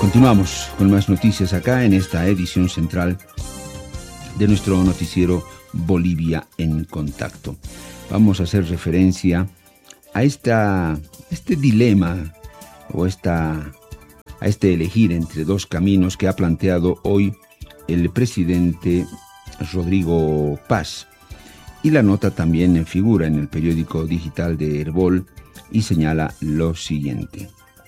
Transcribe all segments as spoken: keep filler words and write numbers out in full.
Continuamos con más noticias acá en esta edición central de nuestro noticiero Bolivia en Contacto. Vamos a hacer referencia a esta, este dilema o esta, a este elegir entre dos caminos que ha planteado hoy el presidente Rodrigo Paz. Y la nota también figura en el periódico digital de Herbol y señala lo siguiente.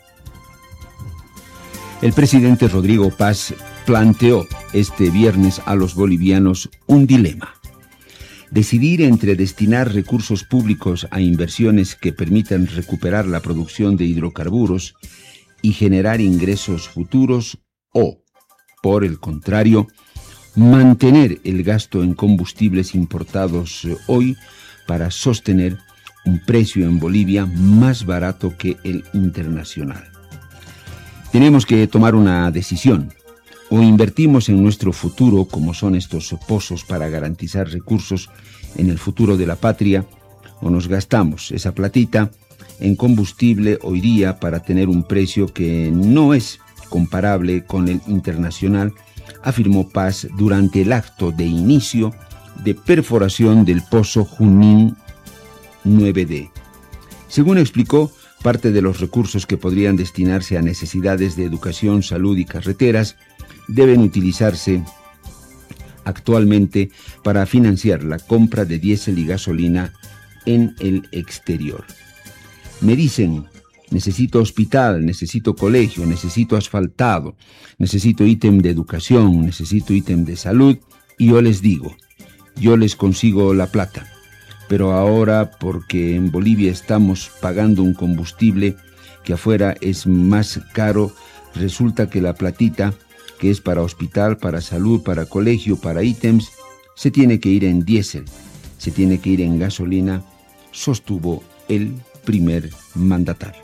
El presidente Rodrigo Paz planteó este viernes a los bolivianos un dilema. Decidir entre destinar recursos públicos a inversiones que permitan recuperar la producción de hidrocarburos y generar ingresos futuros o, por el contrario, mantener el gasto en combustibles importados hoy para sostener un precio en Bolivia más barato que el internacional. Tenemos que tomar una decisión. O invertimos en nuestro futuro, como son estos pozos para garantizar recursos en el futuro de la patria, o nos gastamos esa platita en combustible hoy día para tener un precio que no es comparable con el internacional, afirmó Paz durante el acto de inicio de perforación del pozo Junín nueve D. Según explicó, parte de los recursos que podrían destinarse a necesidades de educación, salud y carreteras deben utilizarse actualmente para financiar la compra de diésel y gasolina en el exterior. Me dicen, necesito hospital, necesito colegio, necesito asfaltado, necesito ítem de educación, necesito ítem de salud, y yo les digo, yo les consigo la plata. Pero ahora, porque en Bolivia estamos pagando un combustible que afuera es más caro, resulta que la platita, que es para hospital, para salud, para colegio, para ítems, se tiene que ir en diésel, se tiene que ir en gasolina, sostuvo el primer mandatario.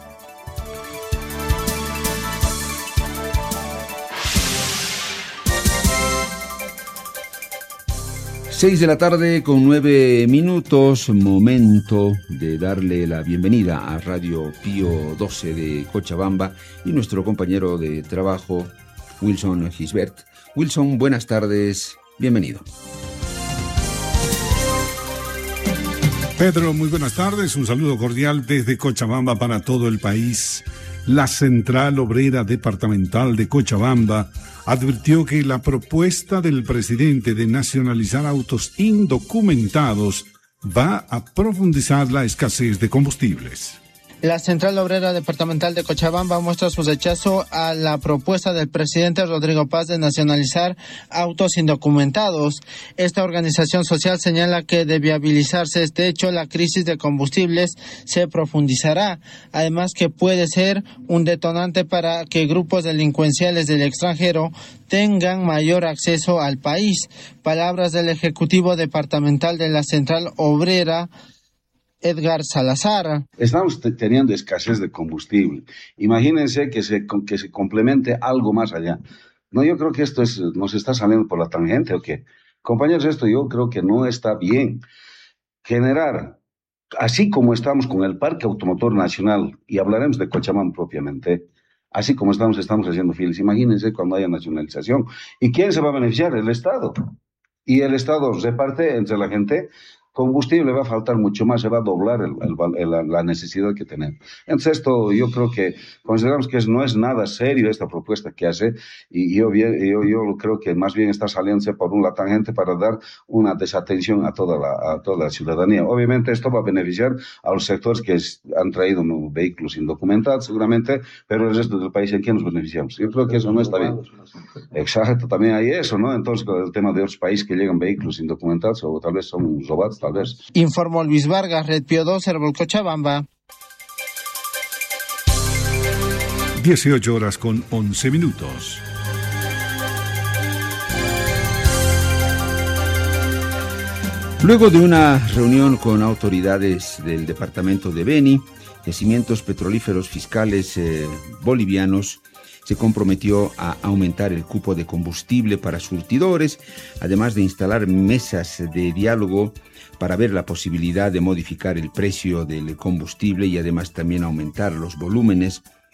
Seis de la tarde con nueve minutos, momento de darle la bienvenida a Radio Pío doce de Cochabamba y nuestro compañero de trabajo, Wilson Gisbert. Wilson, buenas tardes, bienvenido. Pedro, muy buenas tardes, un saludo cordial desde Cochabamba para todo el país. La Central Obrera Departamental de Cochabamba advirtió que la propuesta del presidente de nacionalizar autos indocumentados va a profundizar la escasez de combustibles. La Central Obrera Departamental de Cochabamba muestra su rechazo a la propuesta del presidente Rodrigo Paz de nacionalizar autos indocumentados. Esta organización social señala que de viabilizarse este hecho, la crisis de combustibles se profundizará. Además que puede ser un detonante para que grupos delincuenciales del extranjero tengan mayor acceso al país. Palabras del Ejecutivo Departamental de la Central Obrera, Edgar Salazar. Estamos t- teniendo escasez de combustible. Imagínense que se, que se complemente algo más allá. No, yo creo que esto es, nos está saliendo por la tangente, ¿o qué? Compañeros, esto yo creo que no está bien. Generar, así como estamos con el Parque Automotor Nacional, y hablaremos de Cochabamba propiamente, así como estamos, estamos haciendo filas. Imagínense cuando haya nacionalización. ¿Y quién se va a beneficiar? El Estado. Y el Estado reparte entre la gente. Combustible va a faltar mucho más, se va a doblar el, el, el, la necesidad que tenemos. Entonces esto yo creo que consideramos que es, no es nada serio esta propuesta que hace, y yo, yo, yo creo que más bien está saliéndose por una tangente para dar una desatención a toda la, a toda la ciudadanía. Obviamente esto va a beneficiar a los sectores que es, han traído ¿no? vehículos indocumentados seguramente, pero el resto del país, ¿en qué nos beneficiamos? Yo creo que eso no está bien. Exacto, también hay eso, ¿no? Entonces con el tema de otros países que llegan vehículos indocumentados o tal vez son robados, tal vez. Informó Luis Vargas, Red Pío doce, Herbol, Cochabamba. dieciocho horas con once minutos. Luego de una reunión con autoridades del departamento de Beni, Yacimientos Petrolíferos Fiscales eh, Bolivianos se comprometió a aumentar el cupo de combustible para surtidores, además de instalar mesas de diálogo para ver la posibilidad de modificar el precio del combustible y además también aumentar los volúmenes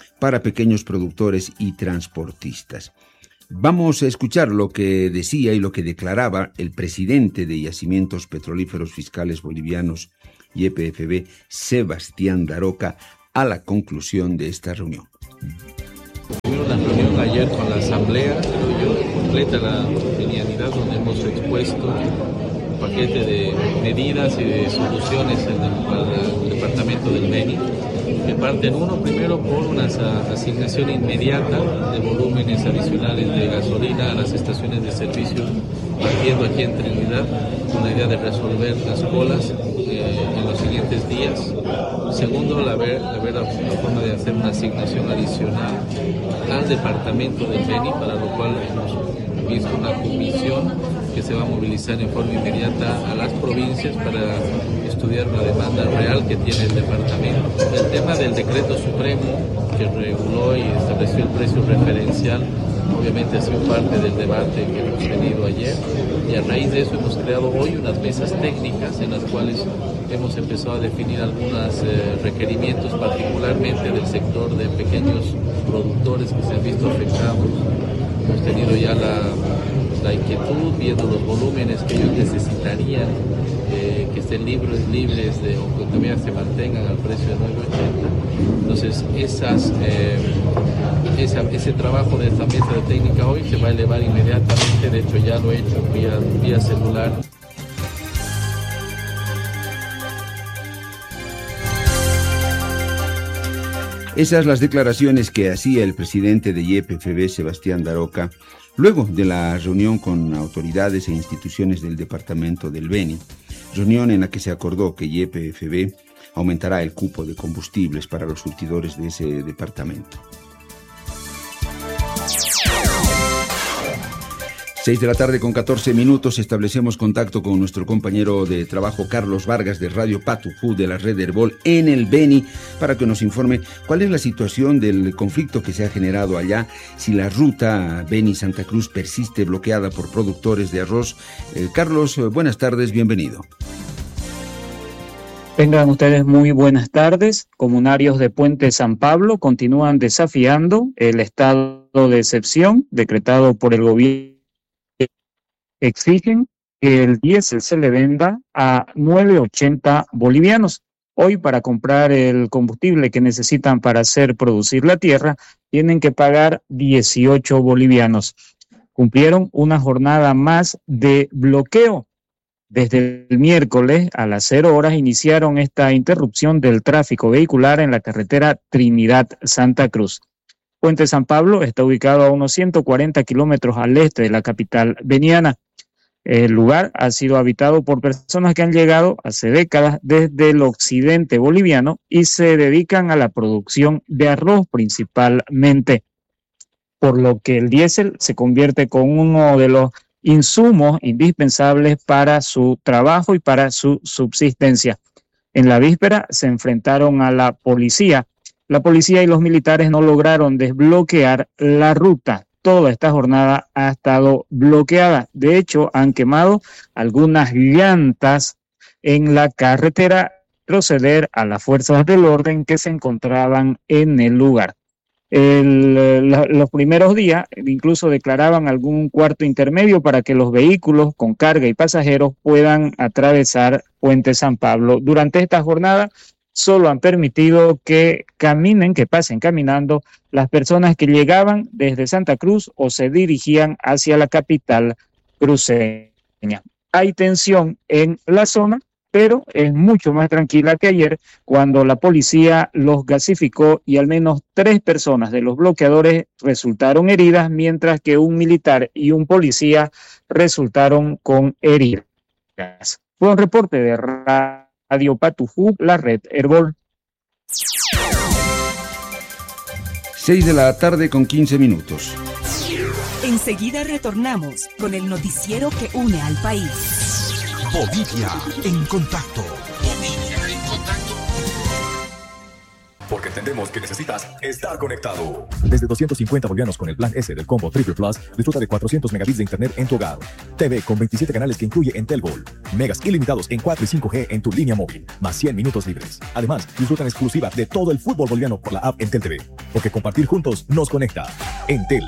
para pequeños productores y transportistas. Vamos a escuchar lo que decía y lo que declaraba el presidente de Yacimientos Petrolíferos Fiscales Bolivianos, Y P F B, Sebastián Daroca, a la conclusión de esta reunión. Tuvimos una reunión ayer con la Asamblea, creo yo, completa la linealidad, donde hemos expuesto un paquete de medidas y de soluciones en el, para el departamento del Beni, que parten uno primero por una asignación inmediata de volúmenes adicionales de gasolina a las estaciones de servicio, partiendo aquí en Trinidad, con la idea de resolver las colas eh, en los siguientes días. Segundo, la ver, la, ver la forma de hacer una asignación adicional al departamento del Beni, para lo cual hemos visto una comisión que se va a movilizar en forma inmediata a las provincias para estudiar la demanda real que tiene el departamento. El tema del decreto supremo que reguló y estableció el precio referencial obviamente ha sido parte del debate que hemos tenido ayer, y a raíz de eso hemos creado hoy unas mesas técnicas en las cuales hemos empezado a definir algunos eh, requerimientos, particularmente del sector de pequeños productores que se han visto afectados. Hemos tenido ya la, la inquietud, viendo los volúmenes que ellos necesitarían, eh, que estén libres, libres de, o que todavía se mantengan al precio de nueve ochenta. Entonces, esas, eh, esa, ese trabajo de esta mesa de técnica hoy se va a elevar inmediatamente, de hecho ya lo he hecho vía, vía celular. Esas las declaraciones que hacía el presidente de Y P F B, Sebastián Daroca, luego de la reunión con autoridades e instituciones del departamento del Beni, reunión en la que se acordó que Y P F B aumentará el cupo de combustibles para los surtidores de ese departamento. Seis de la tarde con catorce minutos, establecemos contacto con nuestro compañero de trabajo Carlos Vargas de Radio Patujú de la red Herbol en el Beni para que nos informe cuál es la situación del conflicto que se ha generado allá, si la ruta Beni-Santa Cruz persiste bloqueada por productores de arroz. Eh, Carlos, buenas tardes, bienvenido. Tengan ustedes muy buenas tardes. Comunarios de Puente San Pablo continúan desafiando el estado de excepción decretado por el gobierno. Exigen que el diésel se le venda a nueve ochenta bolivianos. Hoy, para comprar el combustible que necesitan para hacer producir la tierra, tienen que pagar dieciocho bolivianos. Cumplieron una jornada más de bloqueo. Desde el miércoles a las cero horas iniciaron esta interrupción del tráfico vehicular en la carretera Trinidad-Santa Cruz. Puente San Pablo está ubicado a unos ciento cuarenta kilómetros al este de la capital beniana. El lugar ha sido habitado por personas que han llegado hace décadas desde el occidente boliviano y se dedican a la producción de arroz principalmente, por lo que el diésel se convierte con uno de los insumos indispensables para su trabajo y para su subsistencia. En la víspera se enfrentaron a la policía. La policía y los militares no lograron desbloquear la ruta. Toda esta jornada ha estado bloqueada. De hecho, han quemado algunas llantas en la carretera, proceder a las fuerzas del orden que se encontraban en el lugar. El, la, los primeros días incluso declaraban algún cuarto intermedio para que los vehículos con carga y pasajeros puedan atravesar Puente San Pablo. Durante esta jornada solo han permitido que caminen, que pasen caminando las personas que llegaban desde Santa Cruz o se dirigían hacia la capital cruceña. Hay tensión en la zona, pero es mucho más tranquila que ayer, cuando la policía los gasificó y al menos tres personas de los bloqueadores resultaron heridas, mientras que un militar y un policía resultaron con heridas. Fue un reporte de Radio Patujú, la red Herbol. Seis de la tarde con quince minutos. Enseguida retornamos con el noticiero que une al país. Bolivia en contacto. Bolivia en contacto. Porque tendencia entendemos que necesitas estar conectado. Desde doscientos cincuenta bolivianos con el plan S del combo Triple Plus, disfruta de cuatrocientos megabits de internet en tu hogar. T V con veintisiete canales que incluye Entel Gol. Megas ilimitados en cuatro y cinco G en tu línea móvil, más cien minutos libres. Además, disfruta en exclusiva de todo el fútbol boliviano por la app Entel T V. Porque compartir juntos nos conecta. Entel.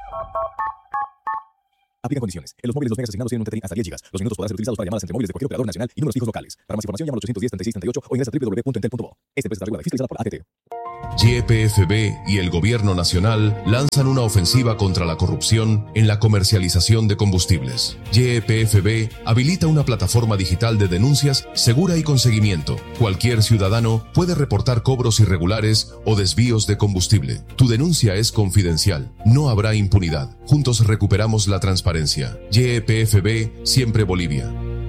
Aplica condiciones. En los móviles los megas asignados tienen un tetris hasta diez gigas. Los minutos podrán ser utilizados para llamadas entre móviles de cualquier operador nacional y números fijos locales. Para más información llama al ochocientos diez, treinta y seis, treinta y ocho o ingresa a doble u doble u doble u punto entel punto bo. Esta empresa está regulada y fiscalizada por A T T. Y P F B y el Gobierno Nacional lanzan una ofensiva contra la corrupción en la comercialización de combustibles. Y P F B habilita una plataforma digital de denuncias segura y con seguimiento. Cualquier ciudadano puede reportar cobros irregulares o desvíos de combustible. Tu denuncia es confidencial. No habrá impunidad. Juntos recuperamos la transparencia. Y P F B, siempre Bolivia.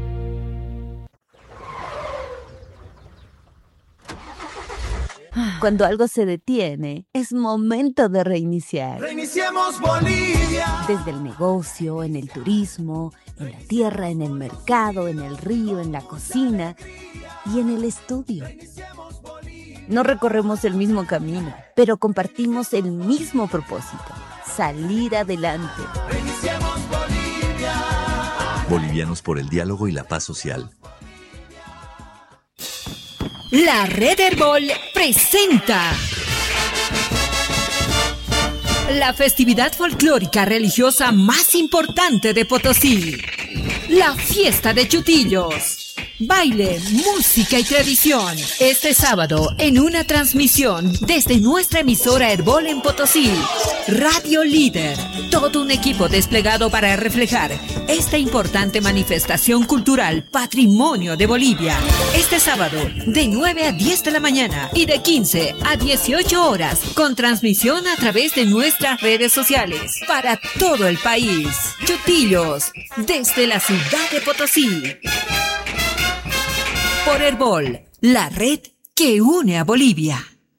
Cuando algo se detiene, es momento de reiniciar. ¡Reiniciemos Bolivia! Desde el negocio, en el turismo, en la tierra, en el mercado, en el río, en la cocina y en el estudio. No recorremos el mismo camino, pero compartimos el mismo propósito: salir adelante. ¡Reiniciemos Bolivia! Bolivianos por el diálogo y la paz social. La Red Herbol presenta la festividad folclórica religiosa más importante de Potosí, la Fiesta de Chutillos. Baile, música y tradición. Este sábado, en una transmisión desde nuestra emisora Herbol en Potosí, Radio Líder. Todo un equipo desplegado para reflejar esta importante manifestación cultural, patrimonio de Bolivia. Este sábado, de nueve a diez de la mañana y de quince a dieciocho horas, con transmisión a través de nuestras redes sociales para todo el país. Chutillos, desde la ciudad de Potosí. Por Herbol, la red que une a Bolivia.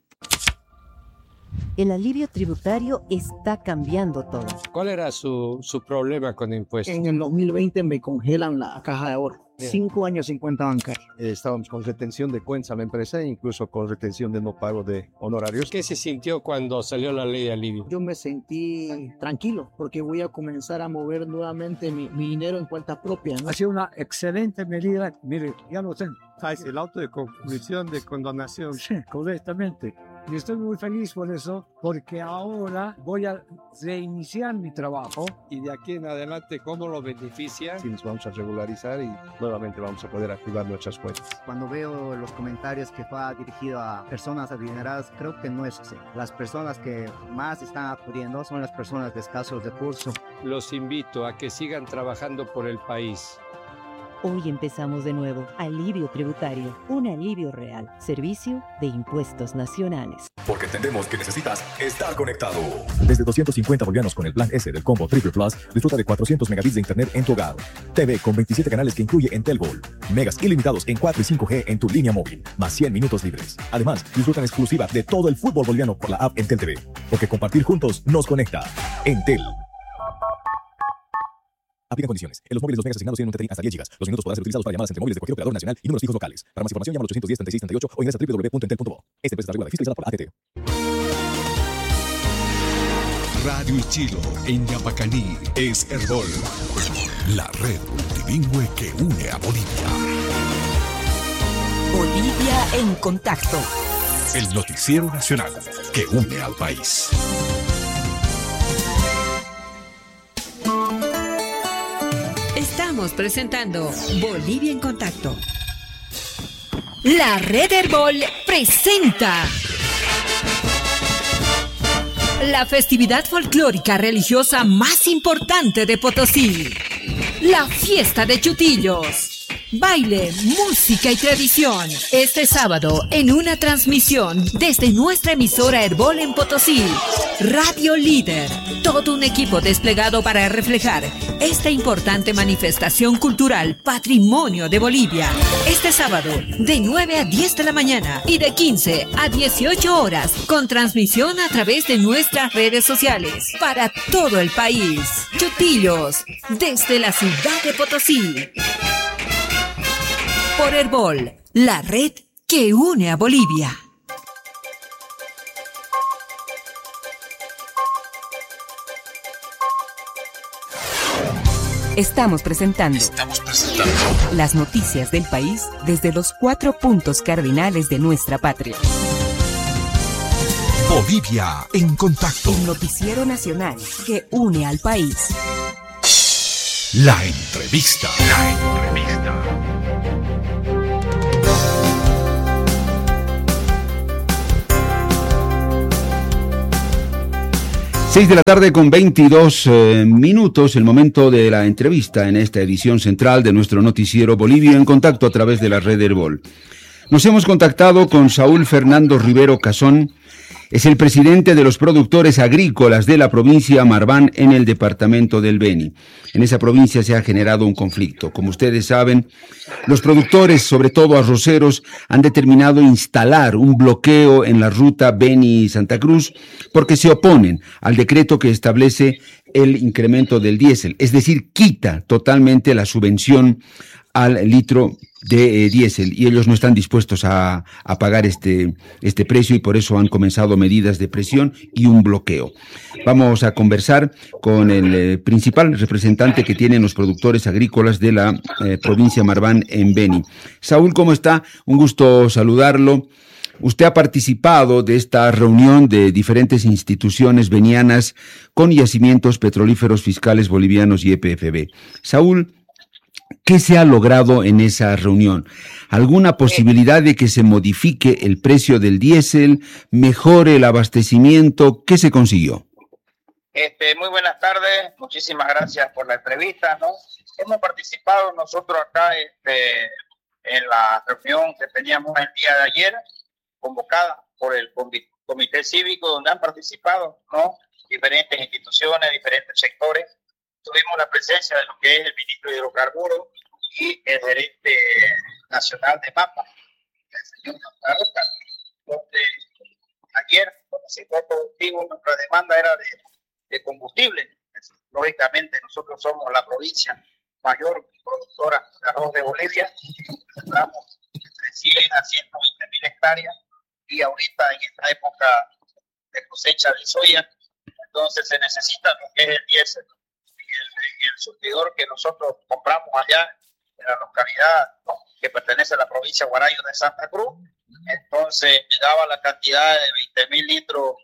El alivio tributario está cambiando todo. ¿Cuál era su, su problema con impuestos? En el dos mil veinte me congelan la caja de ahorro. Bien. Cinco años sin cuenta bancaria. Eh, estábamos con retención de cuentas a la empresa e incluso con retención de no pago de honorarios. ¿Qué se sintió cuando salió la ley de alivio? Yo me sentí tranquilo porque voy a comenzar a mover nuevamente mi, mi dinero en cuenta propia, ¿no? Ha sido una excelente medida. Mire, ya lo tengo. El auto de conclusión de condonación. Sí, correctamente. Y estoy muy feliz por eso, porque ahora voy a reiniciar mi trabajo. Y de aquí en adelante, ¿cómo lo beneficia? Sí, nos vamos a regularizar y nuevamente vamos a poder activar nuestras cuentas. Cuando veo los comentarios que fue dirigido a personas adineradas, creo que no es así. Las personas que más están acudiendo son las personas de escasos recursos. Los invito a que sigan trabajando por el país. Hoy empezamos de nuevo. Alivio tributario. Un alivio real. Servicio de Impuestos Nacionales. Porque entendemos que necesitas estar conectado. Desde doscientos cincuenta bolivianos con el plan S del combo Triple Plus, disfruta de cuatrocientos megabits de internet en tu hogar. T V con veintisiete canales que incluye Entel Gol. Megas ilimitados en cuatro y cinco G en tu línea móvil, más cien minutos libres. Además, disfruta en exclusiva de todo el fútbol boliviano por la app Entel T V. Porque compartir juntos nos conecta. Entel. Aplica condiciones. En los móviles los megas asignados tienen un tetris hasta diez gigas. Los minutos podrán ser utilizados para llamadas entre móviles de cualquier operador nacional y números fijos locales. Para más información llama al ochocientos diez, treinta y seis, treinta y ocho o ingresa a doble u doble u doble u punto entel punto bo. Esta empresa está regulada y fiscalizada por A T T. Radio Ichilo en Yapacaní es Herbol, la red multilingüe que une a Bolivia. Bolivia en contacto. El noticiero nacional que une al país. Estamos presentando Bolivia en Contacto. La Red Herbol presenta la festividad folclórica religiosa más importante de Potosí, la Fiesta de Chutillos. Baile, música y tradición. Este sábado, en una transmisión desde nuestra emisora Herbol en Potosí, Radio Líder. Todo un equipo desplegado para reflejar esta importante manifestación cultural, patrimonio de Bolivia. Este sábado, de nueve a diez de la mañana y de quince a dieciocho horas, con transmisión a través de nuestras redes sociales para todo el país. Chutillos, desde la ciudad de Potosí. Por Herbol, la red que une a Bolivia. Estamos presentando, Estamos presentando las noticias del país desde los cuatro puntos cardinales de nuestra patria. Bolivia en contacto. El noticiero nacional que une al país. La entrevista. La entrevista. Seis de la tarde con veintidós eh, minutos, el momento de la entrevista en esta edición central de nuestro noticiero Bolivia en contacto a través de la red Herbol. Nos hemos contactado con Saúl Fernando Rivero Cazón, es el presidente de los productores agrícolas de la provincia Marván en el departamento del Beni. En esa provincia se ha generado un conflicto. Como ustedes saben, los productores, sobre todo arroceros, han determinado instalar un bloqueo en la ruta Beni-Santa Cruz porque se oponen al decreto que establece el incremento del diésel, es decir, quita totalmente la subvención al litro de eh, diésel y ellos no están dispuestos a, a pagar este, este precio y por eso han comenzado medidas de presión y un bloqueo. Vamos a conversar con el eh, principal representante que tienen los productores agrícolas de la eh, provincia Marván en Beni. Saúl, ¿cómo está? Un gusto saludarlo. Usted ha participado de esta reunión de diferentes instituciones benianas con yacimientos petrolíferos fiscales bolivianos y E P F B. Saúl, ¿qué se ha logrado en esa reunión? ¿Alguna posibilidad de que se modifique el precio del diésel, mejore el abastecimiento? ¿Qué se consiguió? Este, muy buenas tardes, muchísimas gracias por la entrevista, ¿no? Hemos participado nosotros acá este, en la reunión que teníamos el día de ayer, convocada por el Comité Cívico, donde han participado, ¿no? Diferentes instituciones, diferentes sectores. Tuvimos la presencia de lo que es el ministro de Hidrocarburos y el gerente nacional de MAPA, el señor Roca, donde ayer, como sector productivo, nuestra demanda era de, de combustible. Lógicamente, nosotros somos la provincia mayor productora de arroz de Bolivia. Estamos entre cien a ciento veinte mil hectáreas y ahorita en esta época de cosecha de soya, entonces se necesita lo que es el diésel. Y el surtidor que nosotros compramos allá en la localidad, ¿no?, que pertenece a la provincia de Guarayo de Santa Cruz, entonces me daba la cantidad de veinte mil litros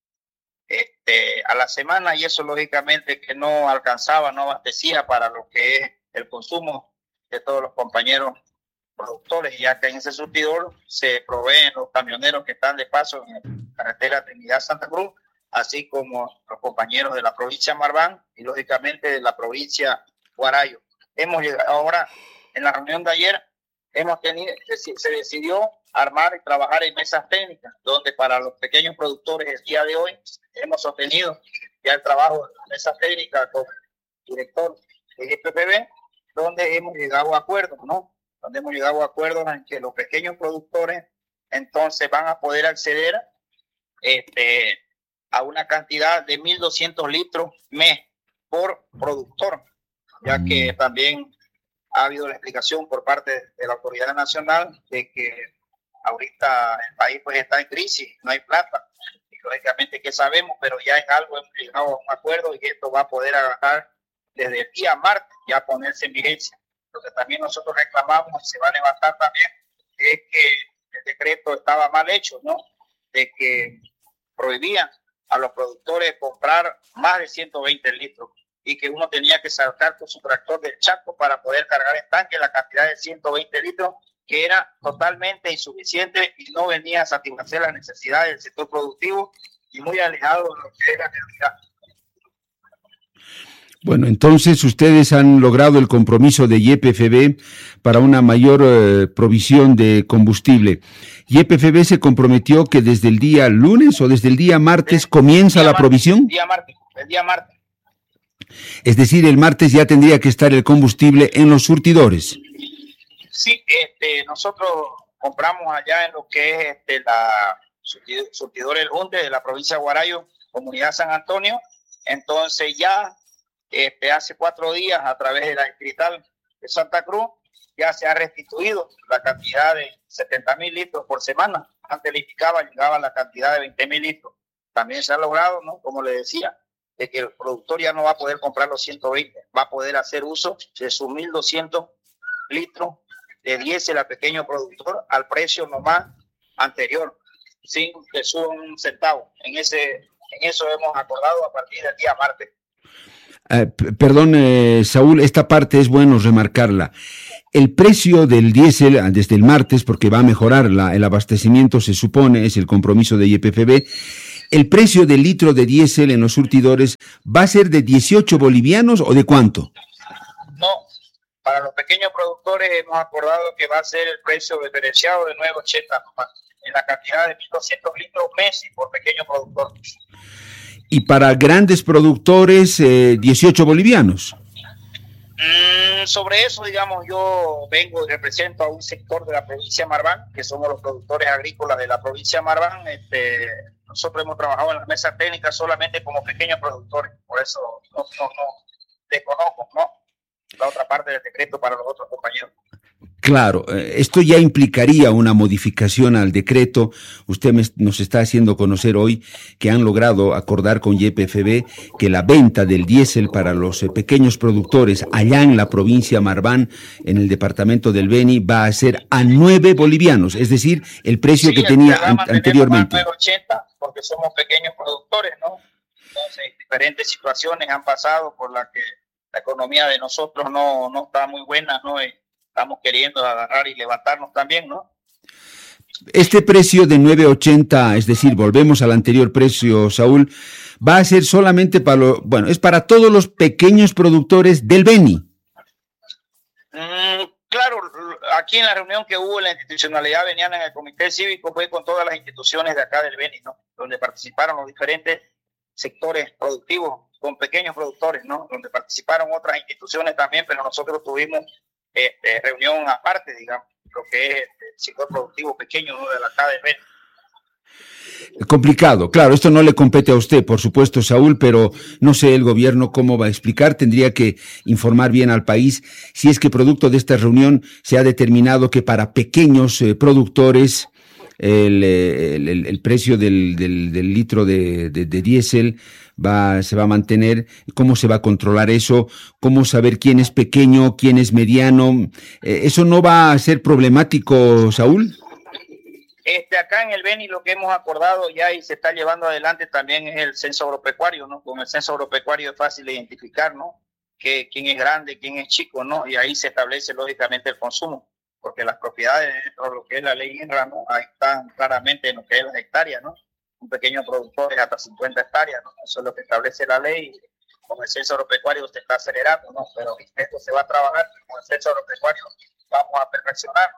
este, a la semana y eso lógicamente que no alcanzaba, no abastecía para lo que es el consumo de todos los compañeros productores, ya que en ese surtidor se proveen los camioneros que están de paso en la carretera Trinidad-Santa Cruz, así como los compañeros de la provincia Marván y lógicamente de la provincia Guarayo. Hemos llegado ahora, en la reunión de ayer, hemos tenido, se decidió armar y trabajar en mesas técnicas, donde para los pequeños productores el día de hoy hemos sostenido ya el trabajo de la mesa técnica con el director de E P F B, donde hemos llegado a acuerdos, ¿no? Donde hemos llegado a acuerdos en que los pequeños productores entonces van a poder acceder este, a una cantidad de mil doscientos litros mes por productor, ya que también ha habido la explicación por parte de la autoridad nacional de que ahorita el país pues está en crisis, no hay plata, y lógicamente que sabemos, pero ya es algo, hemos llegado a un acuerdo y esto va a poder agarrar desde el día martes ya ponerse en vigencia. Lo que también nosotros reclamamos y se va a levantar también es que el decreto estaba mal hecho, ¿no? De que prohibían a los productores comprar más de ciento veinte litros y que uno tenía que sacar con su tractor del Chaco para poder cargar en tanque la cantidad de ciento veinte litros, que era totalmente insuficiente y no venía a satisfacer las necesidades del sector productivo y muy alejado de lo que es la realidad. Bueno, entonces ustedes han logrado el compromiso de Y P F B para una mayor eh, provisión de combustible. ¿Y P F B se comprometió que desde el día lunes o desde el día martes el, comienza el la martes, provisión? El día martes, el día martes. Es decir, el martes ya tendría que estar el combustible en los surtidores. Sí, este, nosotros compramos allá en lo que es este, la surtidor, surtidor El Junte de la provincia de Guarayo, comunidad San Antonio. Entonces ya este, hace cuatro días a través de la distrital de Santa Cruz ya se ha restituido la cantidad de setenta mil litros por semana. Antes le indicaba, llegaba la cantidad de veinte mil litros. También se ha logrado, ¿no? Como le decía, de que el productor ya no va a poder comprar los ciento veinte, va a poder hacer uso de sus mil doscientos litros de diésel al pequeño productor al precio nomás anterior, sin que suba un centavo. En ese, en eso hemos acordado a partir del día martes. Eh, p- perdón, eh, Saúl, esta parte es bueno remarcarla. El precio del diésel ah, desde el martes, porque va a mejorar la, el abastecimiento, se supone, es el compromiso de Y P F B, el precio del litro de diésel en los surtidores va a ser de dieciocho bolivianos o de cuánto? No, para los pequeños productores hemos acordado que va a ser el precio diferenciado de nueve ochenta nomás, en la cantidad de mil doscientos litros Messi por pequeño productor. Y para grandes productores, eh, dieciocho bolivianos. Mm, sobre eso, digamos, yo vengo y represento a un sector de la provincia de Marván, que somos los productores agrícolas de la provincia de Marván. Este, nosotros hemos trabajado en la mesa técnica solamente como pequeños productores, por eso no, no, no desconozco, ¿no?, la otra parte del decreto para los otros compañeros. Claro, eh, esto ya implicaría una modificación al decreto. Usted me, nos está haciendo conocer hoy que han logrado acordar con Y P F B que la venta del diésel para los eh, pequeños productores allá en la provincia Marván, en el departamento del Beni, va a ser a nueve bolivianos, es decir, el precio Sí, que el tenía programa an- anteriormente. nueve ochenta, porque somos pequeños productores, ¿no? Entonces, diferentes situaciones han pasado por las que la economía de nosotros no, no está muy buena, ¿no? Y estamos queriendo agarrar y levantarnos también, ¿no? Este precio de nueve ochenta, es decir, volvemos al anterior precio, Saúl, va a ser solamente para lo, bueno, es para todos los pequeños productores del Beni. Mm, claro, aquí en la reunión que hubo en la institucionalidad veniana en el comité cívico fue con todas las instituciones de acá del Beni, ¿no? Donde participaron los diferentes sectores productivos con pequeños productores, ¿no? Donde participaron otras instituciones también, pero nosotros tuvimos este, reunión aparte, digamos, lo que es el sector productivo pequeño, ¿no?, de la acá del Beni. Complicado, claro, esto no le compete a usted, por supuesto, Saúl, pero no sé el gobierno cómo va a explicar, tendría que informar bien al país si es que producto de esta reunión se ha determinado que para pequeños eh, productores el, el, el, el precio del, del, del litro de, de, de diésel va, se va a mantener, cómo se va a controlar eso, cómo saber quién es pequeño, quién es mediano, eh, ¿eso no va a ser problemático, Saúl? Este, acá en el Beni lo que hemos acordado ya y se está llevando adelante también es el censo agropecuario, ¿no? Con el censo agropecuario es fácil identificar, ¿no?, que quién es grande, quién es chico, ¿no? Y ahí se establece lógicamente el consumo, porque las propiedades dentro de lo que es la ley INRA, ¿no?, ahí están claramente en lo que es las hectáreas, ¿no? Un pequeño productor es hasta cincuenta hectáreas, ¿no? Eso es lo que establece la ley. Con el censo agropecuario se está acelerando, ¿no? Pero esto se va a trabajar y con el censo agropecuario vamos a perfeccionar.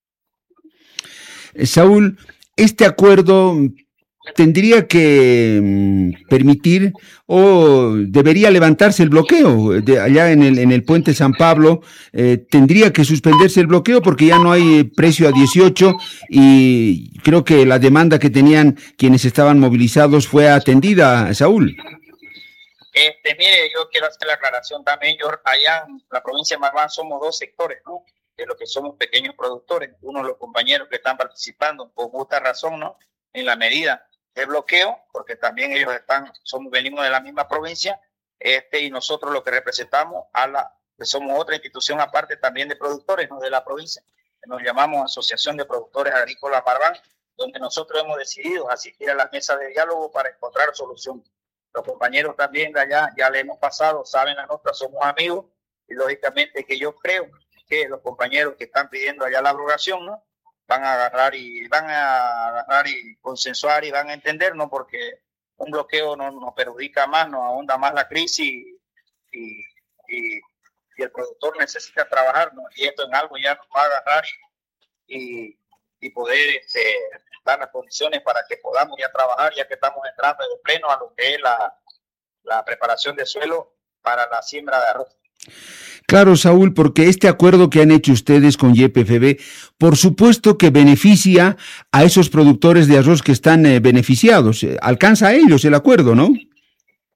Saúl, este acuerdo tendría que mm, permitir o debería levantarse el bloqueo de allá en el en el puente San Pablo, eh, tendría que suspenderse el bloqueo porque ya no hay precio a dieciocho y creo que la demanda que tenían quienes estaban movilizados fue atendida, Saúl. Este, mire, yo quiero hacer la aclaración también. Yo allá en la provincia de Marván somos dos sectores, ¿no?, de lo que somos pequeños productores. Uno de los compañeros que están participando por justa razón, ¿no?, en la medida de bloqueo, porque también ellos están, somos, venimos de la misma provincia, este, y nosotros lo que representamos a la, que somos otra institución aparte también de productores, ¿no?, de la provincia, que nos llamamos Asociación de Productores Agrícolas Marván, donde nosotros hemos decidido asistir a las mesas de diálogo para encontrar solución. Los compañeros también de allá ya le hemos pasado, saben la nota, somos amigos, y lógicamente que yo creo que los compañeros que están pidiendo allá la abrogación, ¿no?, van a agarrar y van a agarrar y consensuar y van a entender, ¿no?, porque un bloqueo nos, nos perjudica más, nos ahonda más la crisis y, y, y, y el productor necesita trabajar, ¿no?, y esto en algo ya nos va a agarrar y, y, y poder este, dar las condiciones para que podamos ya trabajar, ya que estamos entrando de pleno a lo que es la, la preparación de suelo para la siembra de arroz. Claro, Saúl, porque este acuerdo que han hecho ustedes con Y P F B, por supuesto que beneficia a esos productores de arroz que están eh, beneficiados. Alcanza a ellos el acuerdo, ¿no?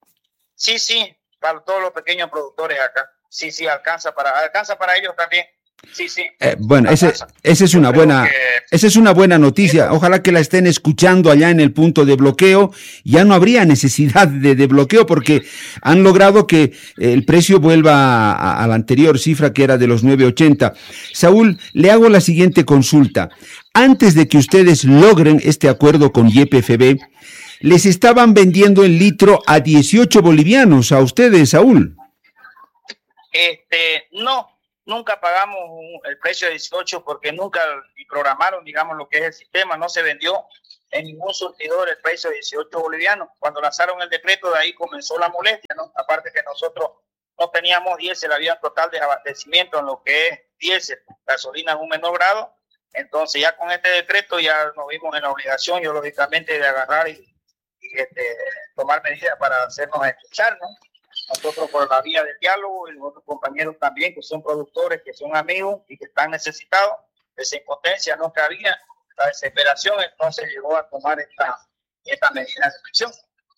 Sí, sí, para todos los pequeños productores acá. Sí, sí, alcanza para, alcanza para ellos también, Sí, sí. Eh, bueno, ese, esa es una buena, que... esa es una buena noticia. Ojalá que la estén escuchando allá en el punto de bloqueo. Ya no habría necesidad de, de bloqueo porque han logrado que el precio vuelva a, a, a la anterior cifra que era de los nueve ochenta. Saúl, le hago la siguiente consulta. Antes de que ustedes logren este acuerdo con Y P F B, les estaban vendiendo el litro a dieciocho bolivianos a ustedes, Saúl. Este, no. Nunca pagamos el precio de dieciocho porque nunca programaron, digamos, lo que es el sistema. No se vendió en ningún surtidor el precio de dieciocho bolivianos. Cuando lanzaron el decreto, de ahí comenzó la molestia, ¿no? Aparte que nosotros no teníamos diésel, había total desabastecimiento en lo que es diésel, gasolina en un menor grado. Entonces ya con este decreto ya nos vimos en la obligación, yo lógicamente, de agarrar y, y este, tomar medidas para hacernos escuchar, ¿no? Nosotros por la vía del diálogo y los otros compañeros también que son productores, que son amigos y que están necesitados, esa impotencia no cabía, la desesperación, entonces llegó a tomar esta, esta medida de presión.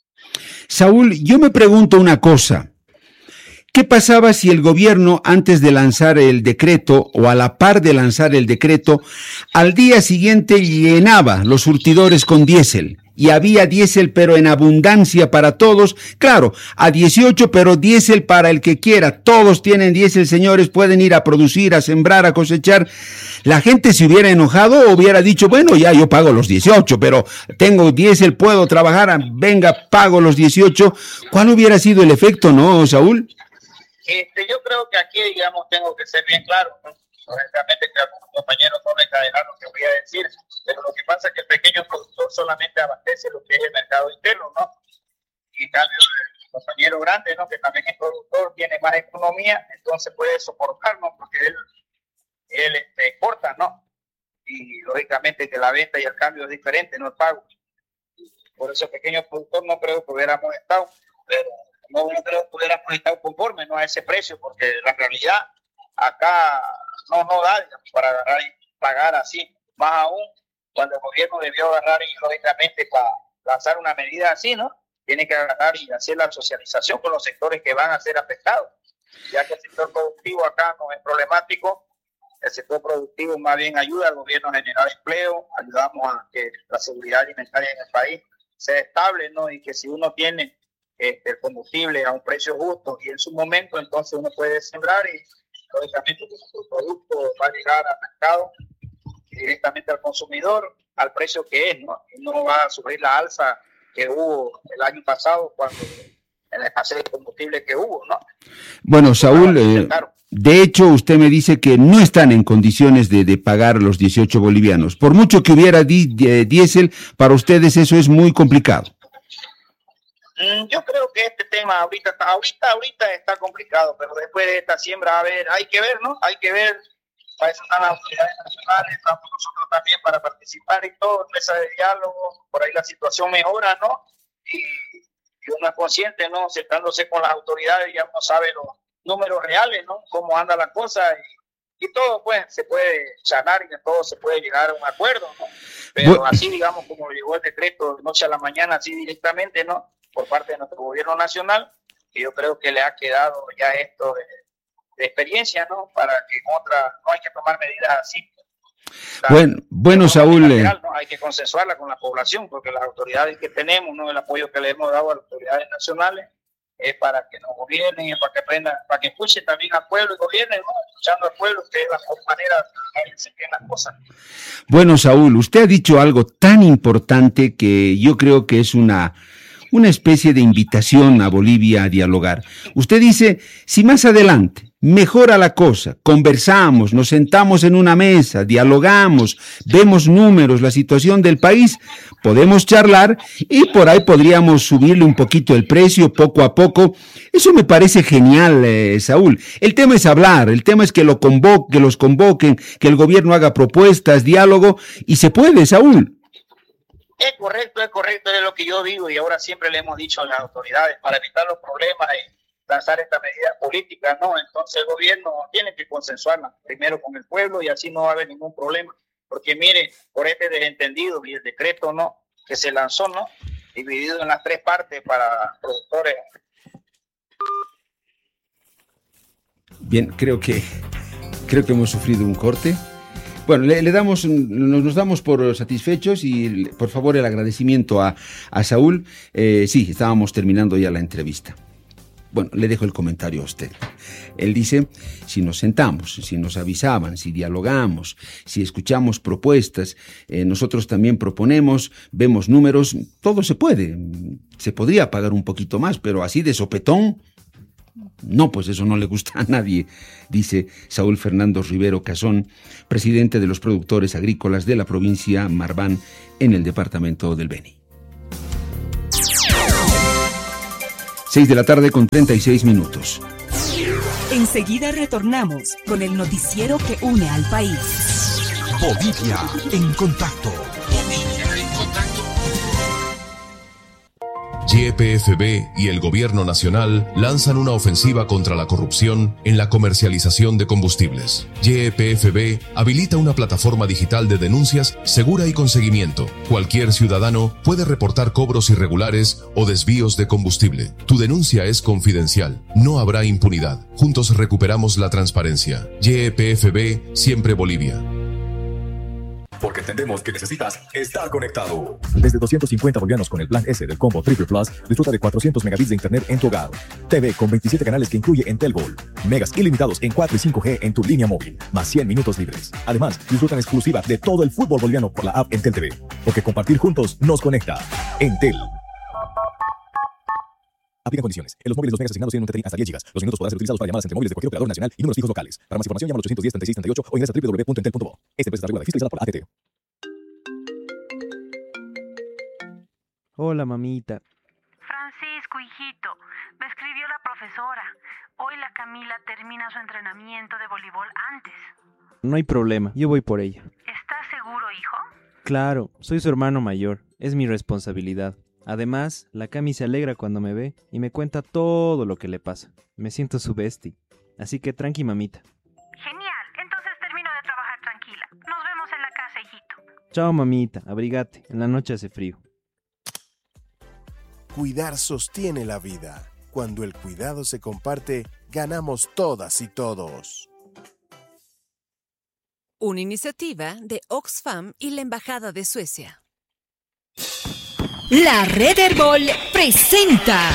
Saúl, yo me pregunto una cosa. ¿Qué pasaba si el gobierno, antes de lanzar el decreto o a la par de lanzar el decreto, al día siguiente llenaba los surtidores con diésel? Y había diésel, pero en abundancia para todos. Claro, a dieciocho, pero diésel para el que quiera. Todos tienen diésel, señores, pueden ir a producir, a sembrar, a cosechar. La gente se hubiera enojado o hubiera dicho, bueno, ya yo pago los dieciocho, pero tengo diésel, puedo trabajar, venga, pago los dieciocho. ¿Cuál hubiera sido el efecto, no, Saúl? Este, yo creo que aquí, digamos, tengo que ser bien claro, ¿no? Realmente que algunos compañeros no me encadenaron lo que voy a decir, pero lo que pasa es que el pequeño productor solamente abastece lo que es el mercado interno, ¿no? Y en cambio el compañero grande, ¿no? Que también es productor, tiene más economía, entonces puede soportarnos porque él, él este, exporta, ¿no? Y lógicamente que la venta y el cambio es diferente, no el pago. Por eso el pequeño productor no creo que hubiéramos estado, pero no, no creo que hubiéramos estado conformes, ¿no? A ese precio, porque la realidad acá no, no da, digamos, para agarrar y pagar así, más aún cuando el gobierno debió agarrar y lógicamente para lanzar una medida así, ¿no? Tiene que agarrar y hacer la socialización con los sectores que van a ser afectados, ya que el sector productivo acá no es problemático, el sector productivo más bien ayuda al gobierno a generar empleo, ayudamos a que la seguridad alimentaria en el país sea estable, ¿no? Y que si uno tiene este, el combustible a un precio justo y en su momento, entonces uno puede sembrar y lógicamente nuestro producto va a llegar al mercado directamente al consumidor al precio que es, ¿no? Y no va a sufrir la alza que hubo el año pasado cuando en la escasez de combustible que hubo, ¿no? Bueno, Saúl, eh, de hecho usted me dice que no están en condiciones de, de pagar los dieciocho bolivianos. Por mucho que hubiera di, di, diésel, para ustedes eso es muy complicado. Yo creo que este tema ahorita, ahorita, ahorita está complicado, pero después de esta siembra, a ver, hay que ver, ¿no? Hay que ver, para eso están las autoridades nacionales, estamos nosotros también para participar y todo, mesa de diálogo, por ahí la situación mejora, ¿no? Y, y uno es consciente, ¿no? Sentándose con las autoridades, ya uno sabe los números reales, ¿no? Cómo anda la cosa y, y todo, pues, se puede sanar y de todo se puede llegar a un acuerdo, ¿no? Pero bueno, así, digamos, como llegó el decreto de noche a la mañana, así directamente, ¿no? Por parte de nuestro gobierno nacional, que yo creo que le ha quedado ya esto de, de experiencia, ¿no? Para que en otra no hay que tomar medidas así. La, bueno, bueno Saúl. Lateral, ¿no? Hay que consensuarla con la población, porque las autoridades que tenemos, ¿no? El apoyo que le hemos dado a las autoridades nacionales es para que nos gobiernen y para que aprendan, para que escuchen también al pueblo y gobiernen, ¿no? Escuchando al pueblo, que es la mejor manera de hacer bien las cosas. Bueno, Saúl, usted ha dicho algo tan importante que yo creo que es una una especie de invitación a Bolivia a dialogar. Usted dice, si más adelante mejora la cosa, conversamos, nos sentamos en una mesa, dialogamos, vemos números, la situación del país, podemos charlar y por ahí podríamos subirle un poquito el precio poco a poco. Eso me parece genial, eh, Saúl. El tema es hablar, el tema es que, lo convoque, que los convoquen, que el gobierno haga propuestas, diálogo, y se puede, Saúl. Es correcto, es correcto, es lo que yo digo y ahora siempre le hemos dicho a las autoridades para evitar los problemas y lanzar esta medida política, ¿no? Entonces el gobierno tiene que consensuarla primero con el pueblo y así no va a haber ningún problema. Porque mire, por este desentendido y el decreto, ¿no? Que se lanzó, ¿no? Dividido en las tres partes para productores. Bien, creo que... Creo que hemos sufrido un corte. Bueno, le, le damos, nos, nos damos por satisfechos y por favor el agradecimiento a, a Saúl. Eh, sí, estábamos terminando ya la entrevista. Bueno, le dejo el comentario a usted. Él dice, si nos sentamos, si nos avisaban, si dialogamos, si escuchamos propuestas, eh, nosotros también proponemos, vemos números, todo se puede. Se podría pagar un poquito más, pero así de sopetón, no, pues eso no le gusta a nadie, dice Saúl Fernando Rivero Casón, presidente de los productores agrícolas de la provincia Marván en el departamento del Beni. Seis de la tarde con treinta y seis minutos. Enseguida retornamos con el noticiero que une al país. Bolivia en contacto. Bolivia en contacto. Y P F B y el Gobierno Nacional lanzan una ofensiva contra la corrupción en la comercialización de combustibles. Y P F B habilita una plataforma digital de denuncias segura y con seguimiento. Cualquier ciudadano puede reportar cobros irregulares o desvíos de combustible. Tu denuncia es confidencial. No habrá impunidad. Juntos recuperamos la transparencia. Y P F B, siempre Bolivia. Porque entendemos que necesitas estar conectado. Desde doscientos cincuenta bolivianos con el plan S del combo Triple Plus, disfruta de cuatrocientos megabits de internet en tu hogar. T V con veintisiete canales que incluye Entel Gol. Megas ilimitados en cuatro y cinco G en tu línea móvil, más cien minutos libres. Además, disfruta en exclusiva de todo el fútbol boliviano por la app Entel T V. Porque compartir juntos nos conecta. Entel. Aplica condiciones. En los móviles los megas asignados tienen un T T I hasta diez gigas. Los minutos podrán ser utilizados para llamadas entre móviles de cualquier operador nacional y números fijos locales. Para más información llama al ochocientos diez, treinta y seis, treinta y ocho o ingresa a doble u doble u doble u punto entel punto bo. Esta empresa está regulada y fiscalizada por la A T T. Hola, mamita. Francisco, hijito, me escribió la profesora. Hoy la Camila termina su entrenamiento de voleibol antes. No hay problema, yo voy por ella. ¿Estás seguro, hijo? Claro, soy su hermano mayor, es mi responsabilidad. Además, la Cami se alegra cuando me ve y me cuenta todo lo que le pasa. Me siento su bestie, así que tranqui, mamita. Genial, entonces termino de trabajar tranquila. Nos vemos en la casa, hijito. Chao, mamita, abrigate, en la noche hace frío. Cuidar sostiene la vida. Cuando el cuidado se comparte, ganamos todas y todos. Una iniciativa de Oxfam y la Embajada de Suecia. La Red Herbol presenta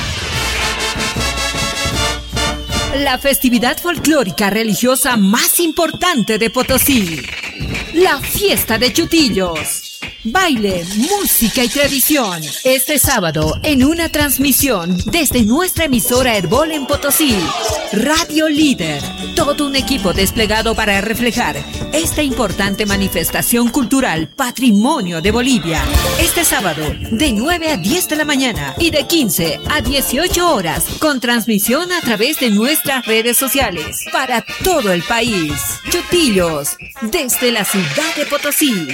la festividad folclórica religiosa más importante de Potosí, la Fiesta de Chutillos. Baile, música y tradición. Este sábado, en una transmisión desde nuestra emisora Herbol en Potosí, Radio Líder. Todo un equipo desplegado para reflejar esta importante manifestación cultural, patrimonio de Bolivia. Este sábado, de nueve a diez de la mañana y de quince a dieciocho horas, con transmisión a través de nuestras redes sociales para todo el país. Chutillos, desde la ciudad de Potosí.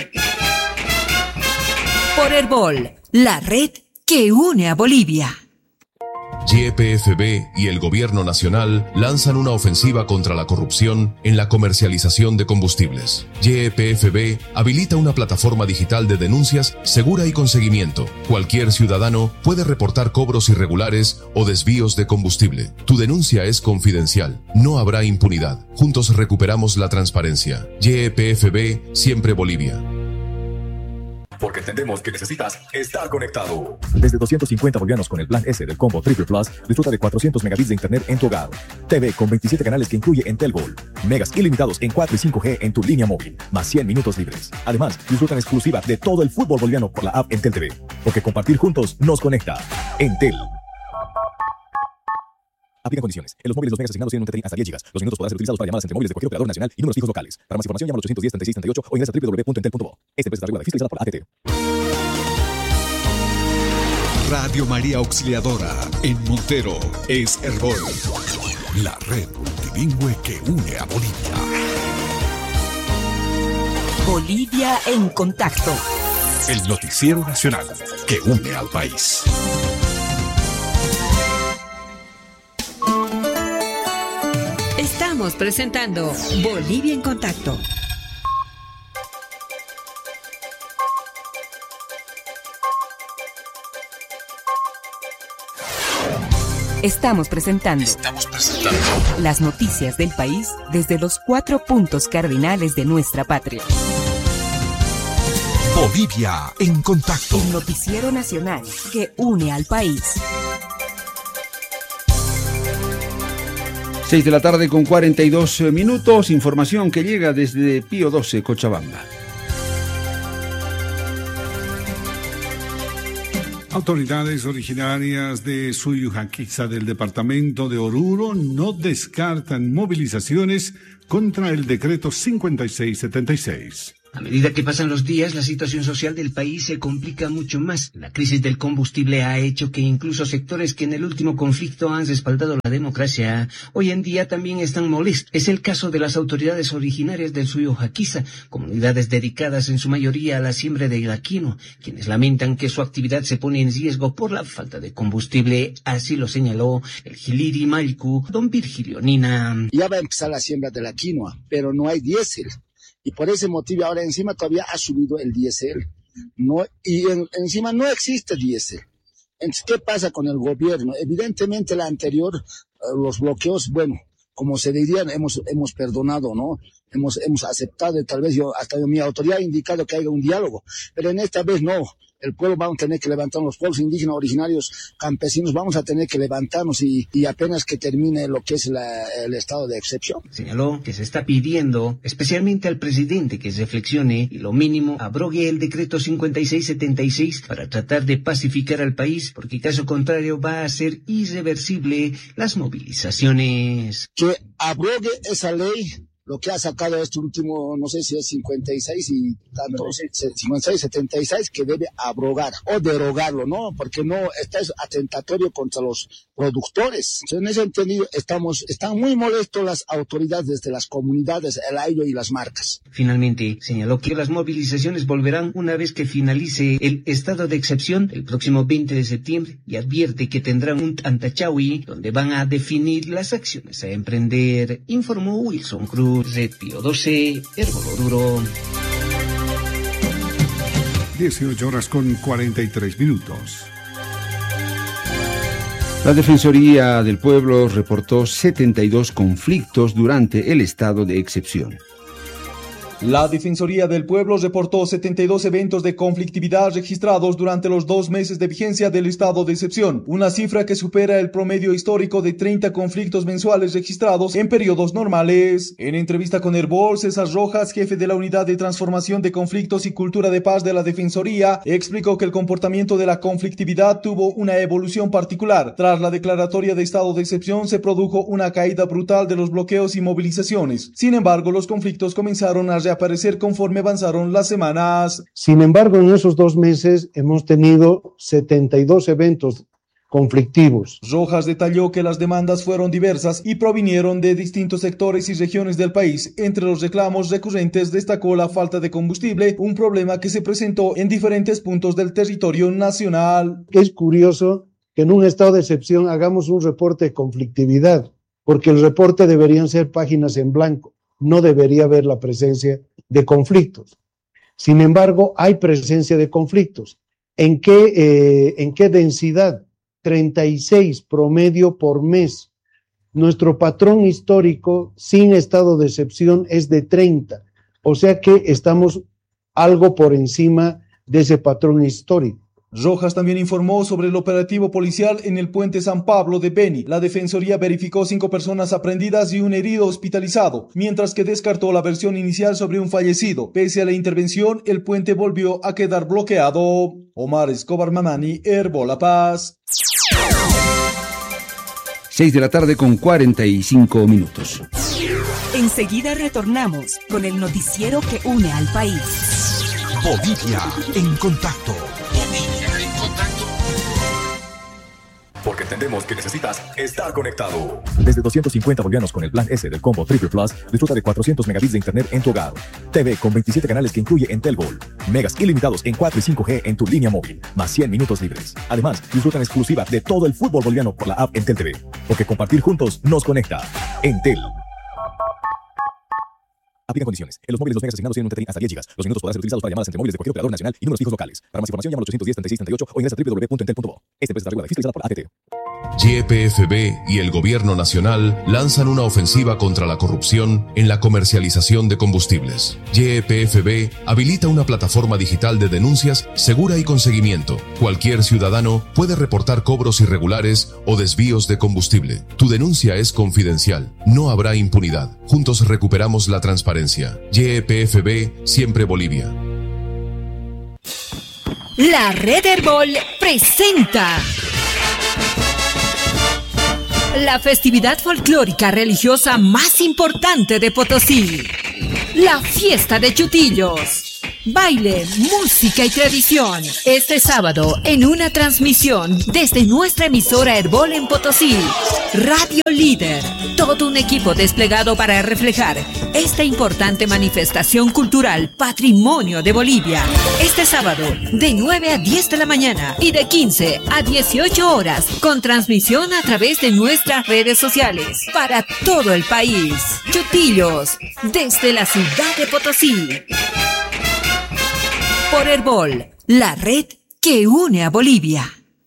Por Herbol, la red que une a Bolivia. Y P F B y el Gobierno Nacional lanzan una ofensiva contra la corrupción en la comercialización de combustibles. Y P F B habilita una plataforma digital de denuncias segura y con seguimiento. Cualquier ciudadano puede reportar cobros irregulares o desvíos de combustible. Tu denuncia es confidencial. No habrá impunidad. Juntos recuperamos la transparencia. Y P F B, siempre Bolivia. Porque entendemos que necesitas estar conectado. Desde doscientos cincuenta bolivianos con el plan S del combo Triple Plus, disfruta de cuatrocientos megabits de internet en tu hogar. T V con veintisiete canales que incluye Entel Gol. Megas ilimitados en cuatro y cinco G en tu línea móvil, más cien minutos libres. Además, disfruta en exclusiva de todo el fútbol boliviano por la app Entel T V. Porque compartir juntos nos conecta. Entel. Aplica condiciones. En los móviles los megas asignados tienen un T T I hasta diez gigas. Los minutos podrán ser utilizados para llamadas entre móviles de cualquier operador nacional y números fijos locales. Para más información llama al ochocientos diez, treinta y seis, treinta y ocho o ingresa a doble u doble u doble u punto entel punto bo. Esta empresa está regulada y fiscalizada por la A T T. Radio María Auxiliadora en Montero es Herbol, la red multilingüe que une a Bolivia. Bolivia en contacto. El noticiero nacional que une al país. Estamos presentando Bolivia en contacto. Estamos presentando. Estamos presentando las noticias del país desde los cuatro puntos cardinales de nuestra patria. Bolivia en contacto. El noticiero nacional que une al país. seis de la tarde con cuarenta y dos minutos. Información que llega desde Pío doce, Cochabamba. Autoridades originarias de Suyujaquiza del departamento de Oruro no descartan movilizaciones contra el decreto cincuenta y seis setenta y seis. A medida que pasan los días, la situación social del país se complica mucho más. La crisis del combustible ha hecho que incluso sectores que en el último conflicto han respaldado la democracia, hoy en día también están molestos. Es el caso de las autoridades originarias del Suyujaquiza, comunidades dedicadas en su mayoría a la siembra de quino, quienes lamentan que su actividad se pone en riesgo por la falta de combustible. Así lo señaló el Giliri Malcu, don Virgilio Nina. Ya va a empezar la siembra de la quinoa, pero no hay diésel. Y por ese motivo ahora encima todavía ha subido el diésel. No, y en, encima no existe diésel. Entonces, ¿qué pasa con el gobierno? Evidentemente la anterior, uh, los bloqueos, bueno, como se dirían, hemos, hemos perdonado, ¿no? Hemos, hemos aceptado, y tal vez yo, hasta mi autoridad ha indicado que haya un diálogo. Pero en esta vez no. El pueblo vamos a tener que levantarnos, los pueblos indígenas originarios, campesinos, vamos a tener que levantarnos y, y apenas que termine lo que es la, el estado de excepción. Señaló que se está pidiendo, especialmente al presidente, que reflexione y lo mínimo abrogue el decreto cincuenta y seis setenta y seis para tratar de pacificar al país, porque caso contrario va a ser irreversible las movilizaciones. Que abrogue esa ley. Lo que ha sacado este último, no sé si es cincuenta y seis y tantos, cincuenta y seis, setenta y seis, que debe abrogar o derogarlo, ¿no? Porque no, está es atentatorio contra los productores. Entonces, en ese entendido, estamos, están muy molestos las autoridades desde las comunidades, el aire y las marcas. Finalmente, señaló que las movilizaciones volverán una vez que finalice el estado de excepción el próximo veinte de septiembre y advierte que tendrán un Antachawi donde van a definir las acciones a emprender, informó Wilson Cruz. Red Pío doce, Herboloduro. dieciocho horas con cuarenta y tres minutos. La Defensoría del Pueblo reportó setenta y dos conflictos durante el estado de excepción. La Defensoría del Pueblo reportó setenta y dos eventos de conflictividad registrados durante los dos meses de vigencia del estado de excepción, una cifra que supera el promedio histórico de treinta conflictos mensuales registrados en periodos normales. En entrevista con Herbol, César Rojas, jefe de la Unidad de Transformación de Conflictos y Cultura de Paz de la Defensoría, explicó que el comportamiento de la conflictividad tuvo una evolución particular. Tras la declaratoria de estado de excepción se produjo una caída brutal de los bloqueos y movilizaciones. Sin embargo, los conflictos comenzaron a aparecer conforme avanzaron las semanas. Sin embargo, en esos dos meses hemos tenido setenta y dos eventos conflictivos. Rojas detalló que las demandas fueron diversas y provinieron de distintos sectores y regiones del país. Entre los reclamos recurrentes destacó la falta de combustible, un problema que se presentó en diferentes puntos del territorio nacional. Es curioso que en un estado de excepción hagamos un reporte de conflictividad, porque el reporte deberían ser páginas en blanco. No debería haber la presencia de conflictos. Sin embargo, hay presencia de conflictos. ¿En qué, eh, en qué densidad? treinta y seis promedio por mes. Nuestro patrón histórico sin estado de excepción es de treinta. O sea que estamos algo por encima de ese patrón histórico. Rojas también informó sobre el operativo policial en el puente San Pablo de Beni. La Defensoría verificó cinco personas aprehendidas y un herido hospitalizado, mientras que descartó la versión inicial sobre un fallecido. Pese a la intervención, el puente volvió a quedar bloqueado. Omar Escobar Mamani, Herbo La Paz. seis de la tarde con cuarenta y cinco minutos. Enseguida retornamos con el noticiero que une al país. Bolivia en contacto. Porque entendemos que necesitas estar conectado. Desde doscientos cincuenta bolivianos con el plan S del combo Triple Plus, disfruta de cuatrocientos megabits de internet en tu hogar. T V con veintisiete canales que incluye Entelgol. Megas ilimitados en cuatro y cinco G en tu línea móvil, más cien minutos libres. Además, disfruta en exclusiva de todo el fútbol boliviano por la app Entel T V. Porque compartir juntos nos conecta. Entel. Aplican condiciones. En los móviles los megas asignados tienen un T T I hasta diez gigas. Los minutos podrán ser utilizados para llamadas entre móviles de cualquier operador nacional y números fijos locales. Para más información llama al ochocientos diez, treinta y seis, treinta y ocho o ingresa a doble u doble u doble u punto entel punto bo. Esta empresa está regulada y fiscalizada por la A T T. Y E P F B y el Gobierno Nacional lanzan una ofensiva contra la corrupción en la comercialización de combustibles. Y E P F B habilita una plataforma digital de denuncias segura y con seguimiento. Cualquier ciudadano puede reportar cobros irregulares o desvíos de combustible. Tu denuncia es confidencial. No habrá impunidad. Juntos recuperamos la transparencia. Y E P F B, siempre Bolivia. La Red Herbol presenta la festividad folclórica religiosa más importante de Potosí, la Fiesta de Chutillos. Baile, música y tradición. Este sábado, en una transmisión desde nuestra emisora Herbol en Potosí, Radio Líder. Todo un equipo desplegado para reflejar esta importante manifestación cultural, patrimonio de Bolivia. Este sábado, de nueve a diez de la mañana y de quince a dieciocho horas, con transmisión a través de nuestras redes sociales para todo el país. Chutillos, desde la ciudad de Potosí. Por Herbol, la red que une a Bolivia.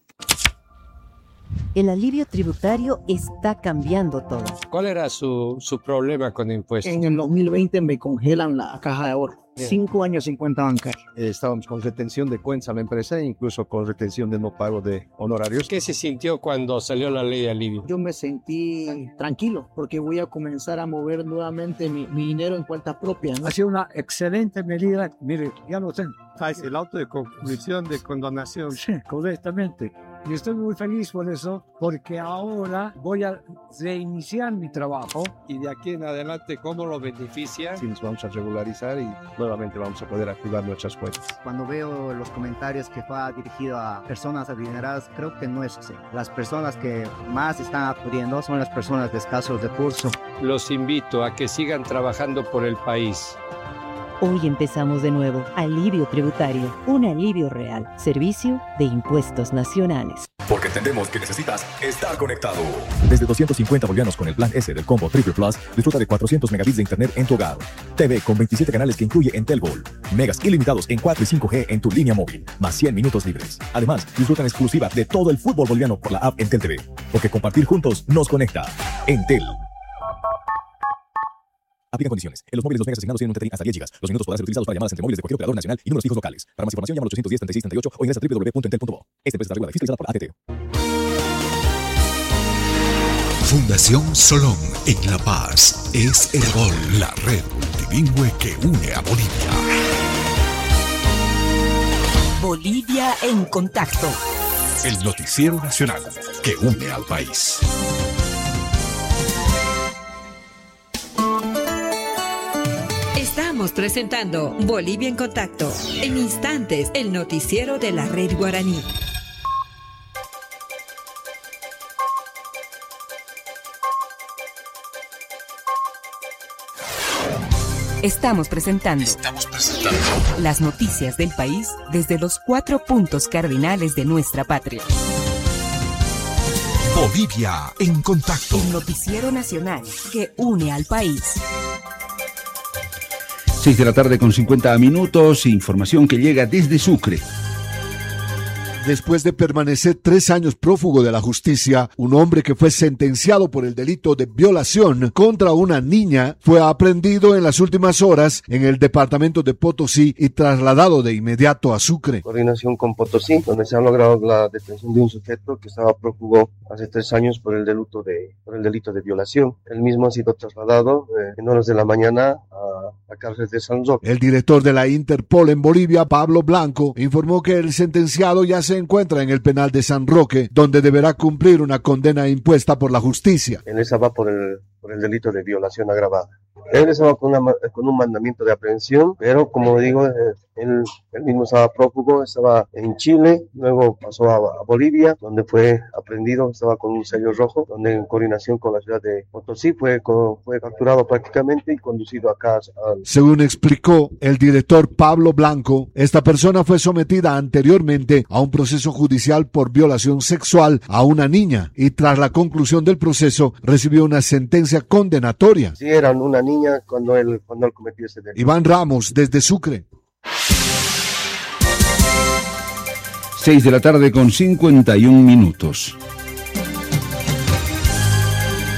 El alivio tributario está cambiando todo. ¿Cuál era su, su problema con impuestos? En el dos mil veinte me congelan la caja de ahorro. Bien. Cinco años sin cuenta bancaria. Eh, estábamos con retención de cuentas a la empresa e incluso con retención de no pago de honorarios. ¿Qué se sintió cuando salió la ley de alivio? Yo me sentí tranquilo porque voy a comenzar a mover nuevamente mi, mi dinero en cuenta propia, ¿no? Ha sido una excelente medida. Mire, ya lo tengo. Ah, es el auto de conclusión de condonación. Sí, correctamente. Y estoy muy feliz por eso, porque ahora voy a reiniciar mi trabajo. Y de aquí en adelante, ¿cómo lo beneficia? Sí, nos vamos a regularizar y nuevamente vamos a poder activar nuestras cuentas. Cuando veo los comentarios que fue dirigido a personas adineradas, creo que no es así. Las personas que más están acudiendo son las personas de escasos recursos. Los invito a que sigan trabajando por el país. Hoy empezamos de nuevo. Alivio tributario. Un alivio real. Servicio de Impuestos Nacionales. Porque entendemos que necesitas estar conectado. Desde doscientos cincuenta bolivianos con el plan S del combo Triple Plus, disfruta de cuatrocientos megabits de internet en tu hogar. T V con veintisiete canales que incluye Entel Gold. Megas ilimitados en cuatro y cinco G en tu línea móvil. Más cien minutos libres. Además, disfruta en exclusiva de todo el fútbol boliviano por la app Entel T V. Porque compartir juntos nos conecta. Entel. Aplica condiciones. En los móviles los megas asignados tienen un T T I hasta diez gigas. Los minutos podrán ser utilizados para llamadas entre móviles de cualquier operador nacional y números fijos locales. Para más información llama al ochocientos diez, treinta y seis, treinta y ocho o ingresa a doble u doble u doble u punto entel punto bo. Esta empresa está regulada y fiscalizada por A T T. Fundación Solón en La Paz es Herbol, la red multilingüe que une a Bolivia. Bolivia en contacto. El noticiero nacional que une al país. Estamos presentando Bolivia en Contacto. En instantes, el noticiero de la Red Guaraní. Estamos presentando, Estamos presentando las noticias del país desde los cuatro puntos cardinales de nuestra patria. Bolivia en Contacto. El noticiero nacional que une al país. seis de la tarde con cincuenta minutos, información que llega desde Sucre. Después de permanecer tres años prófugo de la justicia, un hombre que fue sentenciado por el delito de violación contra una niña fue aprehendido en las últimas horas en el departamento de Potosí y trasladado de inmediato a Sucre. Coordinación con Potosí, donde se ha logrado la detención de un sujeto que estaba prófugo hace tres años por el delito de, por el delito de violación. El mismo ha sido trasladado eh, en horas de la mañana a la cárcel de San Roque. El director de la Interpol en Bolivia, Pablo Blanco, informó que el sentenciado ya se encuentra en el penal de San Roque, donde deberá cumplir una condena impuesta por la justicia. Él estaba por el, por el delito de violación agravada. Él estaba con, una, con un mandamiento de aprehensión, pero como digo, él, él mismo estaba prófugo, estaba en Chile, luego pasó a, a Bolivia, donde fue aprehendido, estaba con un sello rojo, donde en coordinación con la ciudad de Potosí fue, fue capturado prácticamente y conducido acá. A... Según explicó el director Pablo Blanco, esta persona fue sometida anteriormente a un proceso judicial por violación sexual a una niña y tras la conclusión del proceso recibió una sentencia condenatoria. Sí, eran una niña cuando él, cuando él cometió ese delito. Iván Ramos, desde Sucre. seis de la tarde con cincuenta y un minutos.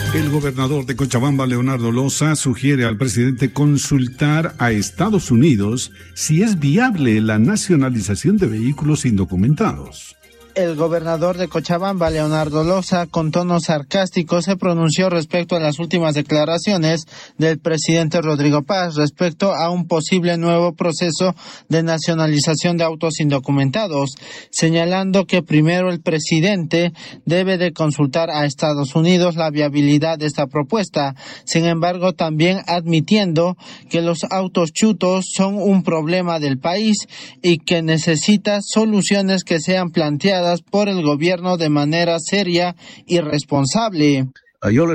El gobernador de Cochabamba, Leonardo Loza, sugiere al presidente consultar a Estados Unidos si es viable la nacionalización de vehículos indocumentados. El gobernador de Cochabamba, Leonardo Loza, con tono sarcástico, se pronunció respecto a las últimas declaraciones del presidente Rodrigo Paz respecto a un posible nuevo proceso de nacionalización de autos indocumentados, señalando que primero el presidente debe de consultar a Estados Unidos la viabilidad de esta propuesta. Sin embargo, también admitiendo que los autos chutos son un problema del país y que necesita soluciones que sean planteadas por el gobierno de manera seria y responsable. Yo les